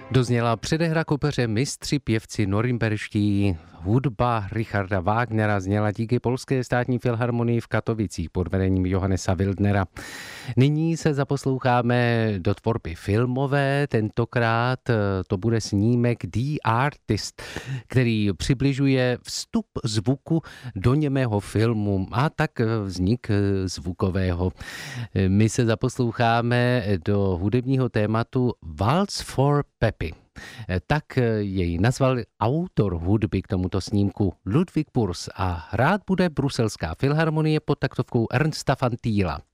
Dozněla předehra k opeře Mistři pěvci norimberští. Hudba Richarda Wagnera zněla díky Polské státní filharmonii v Katovicích pod vedením Johannesa Wildnera. Nyní se zaposloucháme do tvorby filmové, tentokrát to bude snímek The Artist, který přibližuje vstup zvuku do němého filmu a tak vznik zvukového. My se zaposloucháme do hudebního tématu Waltz for Peppy. Tak jej nazval autor hudby k tomuto snímku Ludwig Purs a hrát bude Bruselská filharmonie pod taktovkou Ernsta van Thiela.